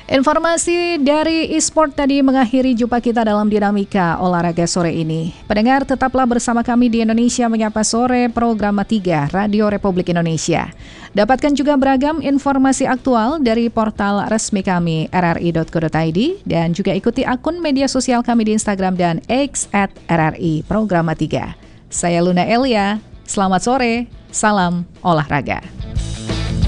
Informasi dari e-sport tadi mengakhiri jumpa kita dalam dinamika olahraga sore ini. Pendengar, tetaplah bersama kami di Indonesia Menyapa Sore, program 3 Radio Republik Indonesia. Dapatkan juga beragam informasi aktual dari portal resmi kami rri.co.id dan juga ikuti akun media sosial kami di Instagram dan X @RRI Program 3. Saya Luna Elia, selamat sore, salam olahraga.